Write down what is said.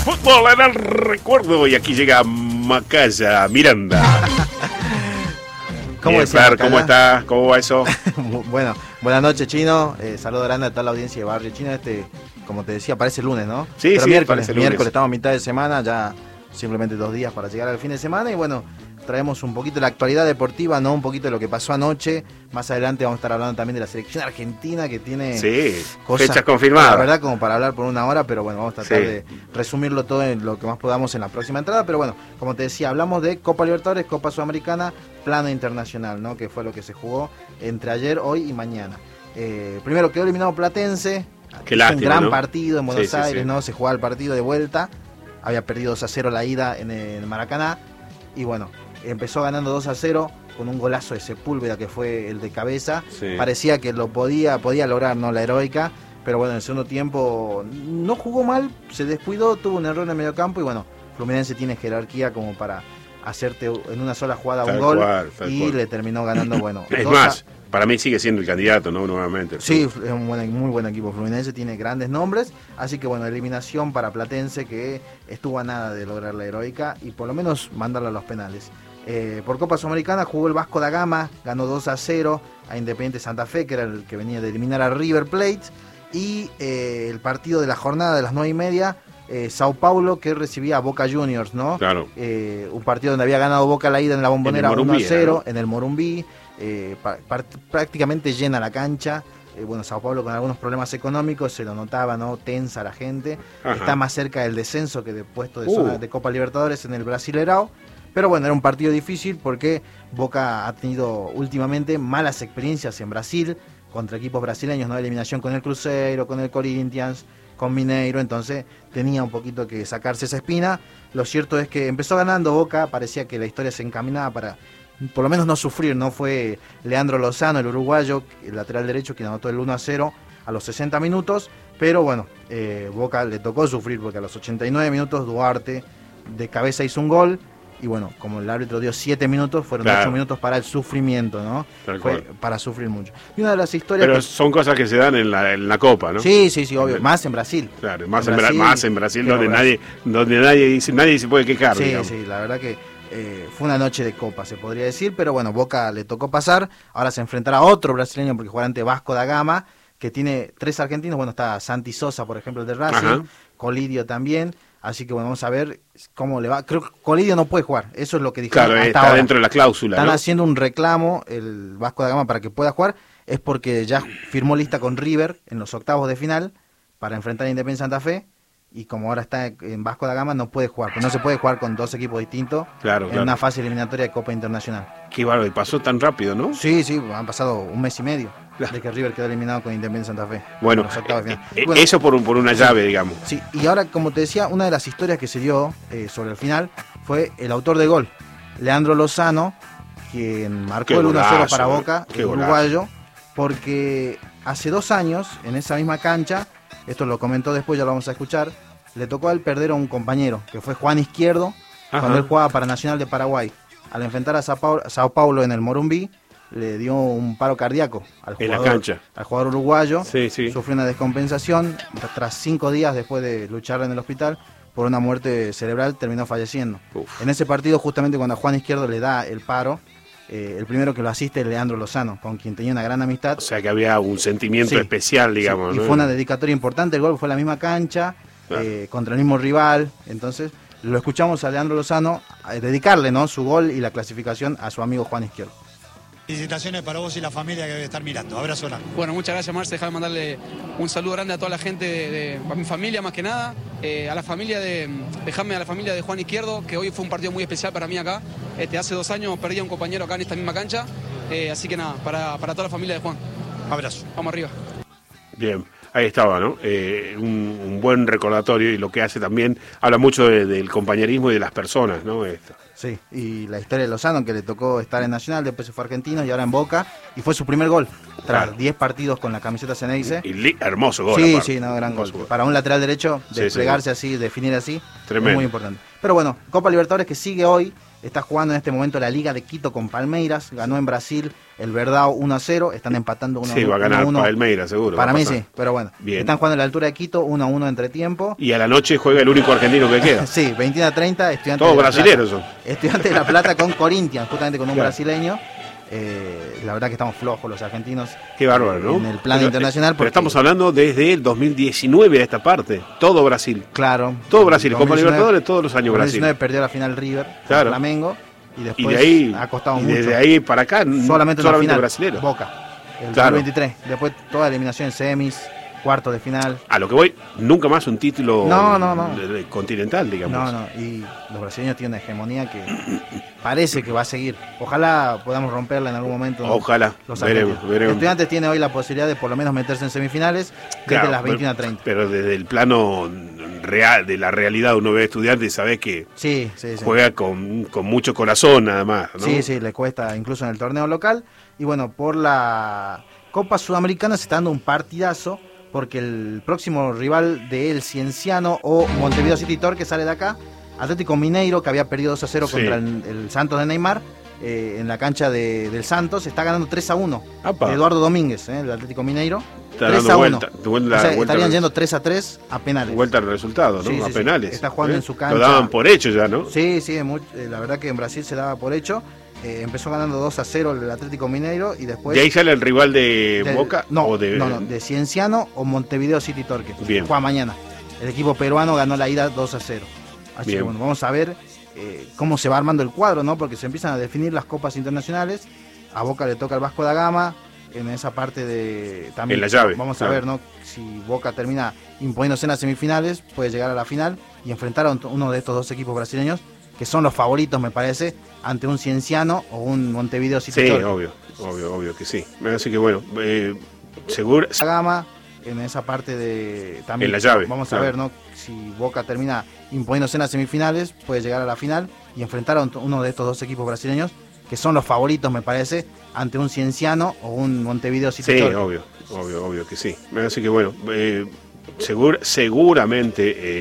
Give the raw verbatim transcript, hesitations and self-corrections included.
Fútbol en el recuerdo. Y aquí llega Macaya Miranda. ¿Cómo, Bien, ¿Cómo está? ¿Cómo va eso? Bueno, buenas noches, Chino. Eh, saludo grande a toda la audiencia de Barrio Chino. Este, como te decía, parece lunes, ¿no? Sí, Pero sí, miércoles, parece lunes. miércoles, estamos a mitad de semana, ya simplemente dos días para llegar al fin de semana. Y bueno, traemos un poquito de la actualidad deportiva, ¿no? Un poquito de lo que pasó anoche. Más adelante vamos a estar hablando también de la selección argentina, que tiene sí, cosas, fechas confirmadas. La verdad, como para hablar por una hora, pero bueno, vamos a tratar Sí. de resumirlo todo en lo que más podamos en la próxima entrada. Pero bueno, como te decía, hablamos de Copa Libertadores, Copa Sudamericana, plano internacional, ¿no? Que fue lo que se jugó entre ayer, hoy y mañana. Eh, primero quedó eliminado Platense. Qué un lástima, gran ¿no? partido en Buenos Sí, sí, Aires, sí. ¿no? Se jugaba el partido de vuelta. Había perdido dos a cero la ida en el Maracaná. Y bueno, empezó ganando dos a cero con un golazo de Sepúlveda que fue el de cabeza. Sí. Parecía que lo podía, podía lograr, ¿no? La heroica. Pero bueno, en el segundo tiempo no jugó mal, se descuidó, tuvo un error en el mediocampo y bueno, Fluminense tiene jerarquía como para hacerte en una sola jugada Tal un gol cual, tal y cual. le terminó ganando, bueno. Es dos a- más, para mí sigue siendo el candidato, ¿no? Nuevamente. Sí, es un buen, muy buen equipo Fluminense, tiene grandes nombres, así que bueno, eliminación para Platense que estuvo a nada de lograr la heroica y por lo menos mandarlo a los penales. Eh, por Copa Sudamericana jugó el Vasco da Gama, ganó dos a cero a Independiente Santa Fe, que era el que venía de eliminar a River Plate, y eh, el partido de la jornada de las nueve y media, eh, Sao Paulo, que recibía a Boca Juniors, ¿no? Claro. Eh, un partido donde había ganado Boca la ida en la Bombonera En el uno a Morumbí, cero, ¿no? en el Morumbí, eh, pa- par- prácticamente llena la cancha. Eh, bueno, Sao Paulo con algunos problemas económicos, se lo notaba, ¿no? Tensa la gente. Ajá. Está más cerca del descenso que de puesto de Uh. zona de Copa Libertadores en el Brasileirao. Pero bueno, era un partido difícil porque Boca ha tenido últimamente malas experiencias en Brasil contra equipos brasileños, ¿no? Eliminación con el Cruzeiro, con el Corinthians, con Mineiro, entonces tenía un poquito que sacarse esa espina. Lo cierto es que empezó ganando Boca, parecía que la historia se encaminaba para por lo menos no sufrir, ¿no? Fue Leandro Lozano, el uruguayo, el lateral derecho, quien anotó el uno a cero a los sesenta minutos, pero bueno, eh, Boca le tocó sufrir porque a los ochenta y nueve minutos Duarte de cabeza hizo un gol. Y bueno, como el árbitro dio siete minutos, fueron Claro. ocho minutos para el sufrimiento, ¿no? Tal Fue cual. para sufrir mucho. Y una de las historias Pero que... son cosas que se dan en la, en la Copa, ¿no? Sí, sí, sí, obvio. Más en Brasil. Claro, más En en, Bra- Brasil, más en Brasil pero donde Brasil. nadie, donde nadie dice, nadie se puede quejar, Sí, digamos. sí, la verdad que eh, fue una noche de Copa, se podría decir. Pero bueno, Boca le tocó pasar. Ahora se enfrentará a otro brasileño porque jugará ante Vasco da Gama, que tiene tres argentinos. Bueno, está Santi Sosa, por ejemplo, el de Racing. Ajá. Colidio también. Así que bueno, vamos a ver cómo le va. Creo que Colidio no puede jugar. Eso es lo que dijeron Claro, hasta está ahora. dentro de la cláusula, Están ¿no? haciendo un reclamo el Vasco da Gama para que pueda jugar, es porque ya firmó lista con River en los octavos de final para enfrentar a Independiente Santa Fe y como ahora está en Vasco da Gama no puede jugar, pues no se puede jugar con dos equipos distintos Claro, en claro. una fase eliminatoria de Copa Internacional. Qué bárbaro, y pasó tan rápido, ¿no? Sí, sí, han pasado un mes y medio de que River quedó eliminado con Independiente Santa Fe. Bueno, en los octavos de eh, final. eh, Bueno, eso por, un- por una llave, digamos. sí, y ahora, como te decía, una de las historias que se dio eh, sobre el final fue el autor de gol, Leandro Lozano, quien marcó Qué el uno a cero golazo, para eh. Boca, Qué el golazo. uruguayo, porque hace dos años, en esa misma cancha, esto lo comentó después, ya lo vamos a escuchar, le tocó a él perder a un compañero, que fue Juan Izquierdo, Ajá. cuando él jugaba para Nacional de Paraguay. Al enfrentar a Sao Paulo, Sao Paulo en el Morumbí, le dio un paro cardíaco al En la jugador, cancha. al jugador uruguayo. Sí, sí. Sufrió una descompensación. Tras cinco días después de luchar en el hospital por una muerte cerebral, terminó falleciendo. Uf. En ese partido, justamente cuando a Juan Izquierdo le da el paro, eh, el primero que lo asiste es Leandro Lozano, con quien tenía una gran amistad. O sea que había un sentimiento Sí. especial, digamos, Sí, y ¿no? fue una dedicatoria importante. El gol fue en la misma cancha, Claro. eh, contra el mismo rival. Entonces, lo escuchamos a Leandro Lozano eh, dedicarle, ¿no?, su gol y la clasificación a su amigo Juan Izquierdo. Felicitaciones para vos y la familia que debe estar mirando. Abrazo grande. Bueno, muchas gracias, Marce. Déjame mandarle un saludo grande a toda la gente, de, de- a mi familia más que nada, eh, a la familia de, dejame a la familia de Juan Izquierdo, que hoy fue un partido muy especial para mí acá. Este, hace dos años perdí a un compañero acá en esta misma cancha, eh, así que nada, para, para toda la familia de Juan. Abrazo. Vamos arriba. Bien, ahí estaba, ¿no? Eh, un, un buen recordatorio y lo que hace también, habla mucho de- del compañerismo y de las personas, ¿no? Esto. Sí, y la historia de Lozano, que le tocó estar en Nacional, después se fue a Argentinos y ahora en Boca, y fue su primer gol, tras diez claro. partidos con la camiseta Ceneice. Y, y hermoso gol. Sí, sí, no, gran gol. gol. Para un lateral derecho, desplegarse sí, sí. así, definir así, tremendo. Es muy importante. Pero bueno, Copa Libertadores que sigue hoy, está jugando en este momento la Liga de Quito con Palmeiras, ganó en Brasil el Verdão uno a cero, están empatando uno a uno. Sí, va a ganar Palmeiras, seguro. Para mí sí, pero bueno, bien. Están jugando a la altura de Quito, uno a uno entre tiempo. Y a la noche juega el único argentino que queda. Sí, veintiuno a treinta, Estudiantes Todos brasileños son. Estudiantes de La Plata con Corinthians, justamente con un claro. brasileño. Eh, la verdad que estamos flojos los argentinos. Qué bárbaro, ¿no? En el plano pero, internacional. Porque... Pero estamos hablando desde el dos mil diecinueve a esta parte. Todo Brasil. Claro. Todo Brasil. Copa Libertadores, todos los años Brasil. dos mil diecinueve perdió la final River, claro. Flamengo. Y después y de ahí, ha costado y mucho. Desde ahí para acá, solamente, solamente final, brasilero. Boca. El claro. dos mil veintitrés. Después toda la eliminación en semis, cuarto de final. A lo que voy, nunca más un título no, no, no. De, de continental, digamos. No, no. Y los brasileños tienen una hegemonía que parece que va a seguir. Ojalá podamos romperla en algún momento. Ojalá. Los veremos, veremos. Estudiantes tiene hoy la posibilidad de por lo menos meterse en semifinales claro, desde las veintiuno a treinta. Pero desde el plano real, de la realidad, uno ve Estudiantes y sabe que sí, sí, sí. juega con, con mucho corazón nada más, ¿no? Sí, sí, le cuesta incluso en el torneo local. Y bueno, por la Copa Sudamericana se está dando un partidazo, porque el próximo rival de él, Cienciano o Montevideo City Torque, sale de acá, Atlético Mineiro, que había perdido dos a cero sí. contra el, el Santos de Neymar, eh, en la cancha de, del Santos, está ganando tres a uno. Apa. Eduardo Domínguez, eh, el Atlético Mineiro. Está tres a vuelta, uno. Vuelta, o sea, vuelta estarían yendo tres a tres a penales. Vuelta al resultado, ¿no? Sí, a sí, penales. Sí. Está jugando ¿eh? en su cancha. Lo daban por hecho ya, ¿no? Sí, sí, muy, eh, la verdad que en Brasil se daba por hecho. Eh, empezó ganando dos a cero el Atlético Mineiro y después... ¿De ahí sale el rival de del, Boca? No, o de... no, no, de Cienciano o Montevideo City Torque. Bien. Juega mañana. El equipo peruano ganó la ida dos a cero. Así Bien. que bueno, vamos a ver eh, cómo se va armando el cuadro, ¿no? Porque se empiezan a definir las copas internacionales. A Boca le toca el Vasco da Gama. En esa parte de... también en la llave. Vamos claro. a ver, ¿no? Si Boca termina imponiéndose en las semifinales, puede llegar a la final y enfrentar a uno de estos dos equipos brasileños, que son los favoritos, me parece, ante un Cienciano o un Montevideo City Sí, Torque. obvio, obvio, obvio que sí. Así que bueno, eh, seguro... La Gama, en esa parte de... también en la llave. Vamos claro. a ver, ¿no? Si Boca termina imponiéndose en las semifinales, puede llegar a la final y enfrentar a uno de estos dos equipos brasileños, que son los favoritos, me parece, ante un Cienciano o un Montevideo City Sí, Torque. obvio, obvio, obvio que sí. Así que bueno, eh, seguro, seguramente... Eh,